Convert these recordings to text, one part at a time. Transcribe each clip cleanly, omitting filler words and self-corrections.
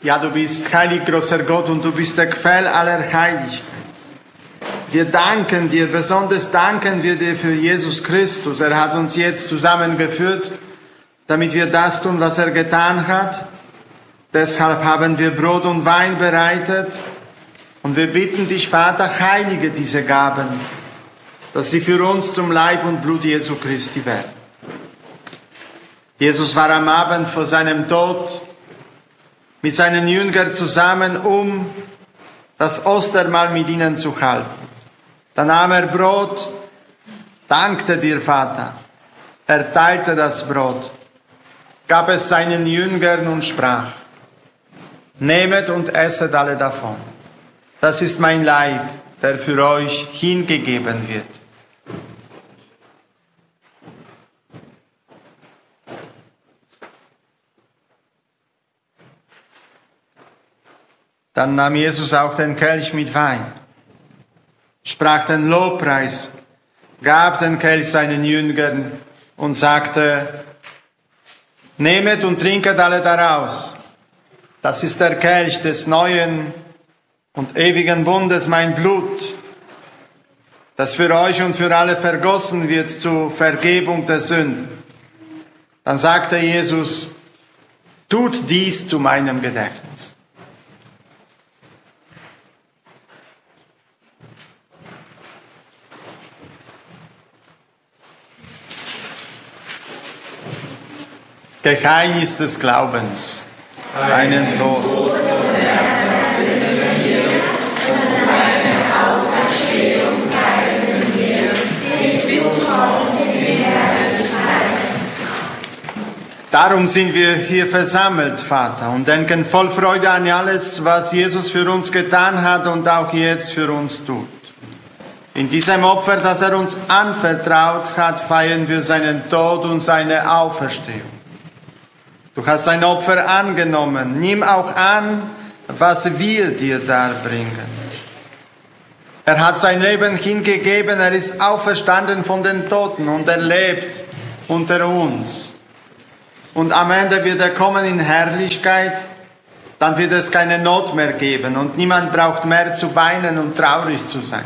Ja, du bist heilig, großer Gott, und du bist der Quell aller Heiligkeit. Wir danken dir, besonders danken wir dir für Jesus Christus. Er hat uns jetzt zusammengeführt, damit wir das tun, was er getan hat. Deshalb haben wir Brot und Wein bereitet. Und wir bitten dich, Vater, heilige diese Gaben, dass sie für uns zum Leib und Blut Jesu Christi werden. Jesus war am Abend vor seinem Tod mit seinen Jüngern zusammen, um das Ostermahl mit ihnen zu halten. Dann nahm er Brot, dankte dir, Vater. Er teilte das Brot, gab es seinen Jüngern und sprach: Nehmet und esset alle davon. Das ist mein Leib, der für euch hingegeben wird. Dann nahm Jesus auch den Kelch mit Wein, sprach den Lobpreis, gab den Kelch seinen Jüngern und sagte: Nehmet und trinket alle daraus. Das ist der Kelch des neuen und ewigen Bundes, mein Blut, das für euch und für alle vergossen wird zur Vergebung der Sünden. Dann sagte Jesus: Tut dies zu meinem Gedächtnis. Geheimnis des Glaubens, deinen Tod. Darum sind wir hier versammelt, Vater, und denken voll Freude an alles, was Jesus für uns getan hat und auch jetzt für uns tut. In diesem Opfer, das er uns anvertraut hat, feiern wir seinen Tod und seine Auferstehung. Du hast sein Opfer angenommen. Nimm auch an, was wir dir darbringen. Er hat sein Leben hingegeben, er ist auferstanden von den Toten und er lebt unter uns. Und am Ende wird er kommen in Herrlichkeit, dann wird es keine Not mehr geben und niemand braucht mehr zu weinen und traurig zu sein.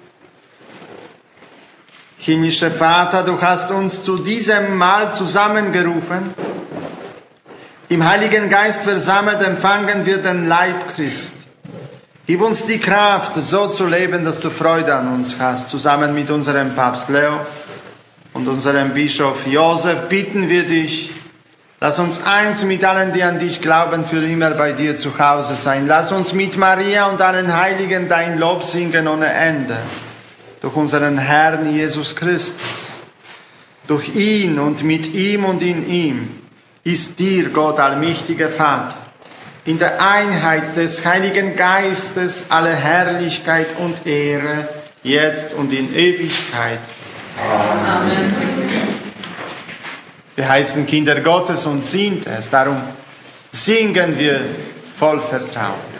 Himmlischer Vater, du hast uns zu diesem Mahl zusammengerufen. Im Heiligen Geist versammelt empfangen wir den Leib Christi. Gib uns die Kraft, so zu leben, dass du Freude an uns hast. Zusammen mit unserem Papst Leo und unserem Bischof Josef bitten wir dich, lass uns eins mit allen, die an dich glauben, für immer bei dir zu Hause sein. Lass uns mit Maria und allen Heiligen dein Lob singen ohne Ende. Durch unseren Herrn Jesus Christus. Durch ihn und mit ihm und in ihm ist dir, Gott, allmächtiger Vater, in der Einheit des Heiligen Geistes alle Herrlichkeit und Ehre, jetzt und in Ewigkeit. Amen. Wir heißen Kinder Gottes und sind es, darum singen wir voll Vertrauen.